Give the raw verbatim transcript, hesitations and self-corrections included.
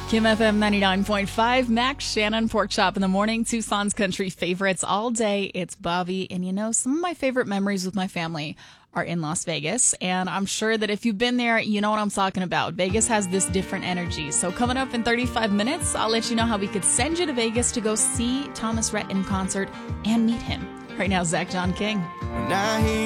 Kim F M ninety-nine point five, Max Shannon, Pork Chop in the Morning, Tucson's country favorites all day. It's Bobby, and you know, some of my favorite memories with my family are in Las Vegas, and I'm sure that if you've been there, you know what I'm talking about. Vegas has this different energy. So coming up in thirty-five minutes, I'll let you know how we could send you to Vegas to go see Thomas Rhett in concert and meet him. Right now, Zach John King.